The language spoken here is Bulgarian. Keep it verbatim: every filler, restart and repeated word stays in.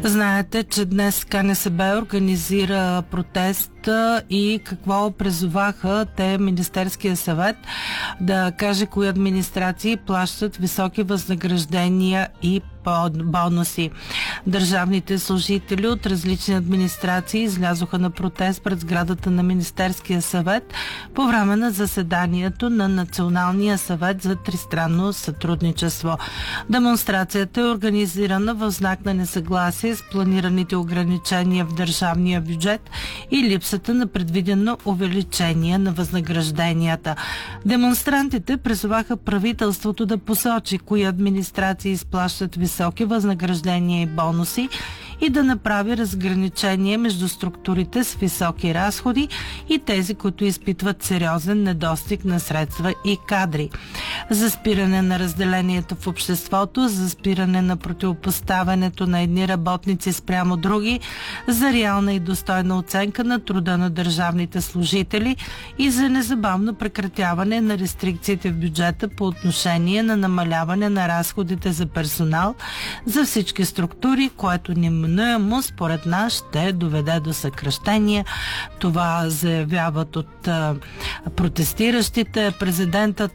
Знаете, че днес КНСБ организира протест и какво призоваха те Министерския съвет да каже кои администрации плащат високи възнаграждения и бонуси. Държавните служители от различни администрации излязоха на протест пред сградата на Министерския съвет по време на заседанието на Националния съвет за тристранно сътрудничество. Демонстрацията е организирана в знак на несъгласие с планираните ограничения в държавния бюджет и липсата на предвидено увеличение на възнагражденията. Демонстрантите призоваха правителството да посочи кои администрации изплащат високи възнаграждения и бонуси и да направи разграничение между структурите с високи разходи и тези, които изпитват сериозен недостиг на средства и кадри. За спиране на разделението в обществото, за спиране на противопоставянето на едни работници спрямо други, за реална и достойна оценка на труда на държавните служители и за незабавно прекратяване на рестрикциите в бюджета по отношение на намаляване на разходите за персонал за всички структури, което неминуемо според нас ще доведе до съкращения. Това заявяват от а, протестиращите. Президентът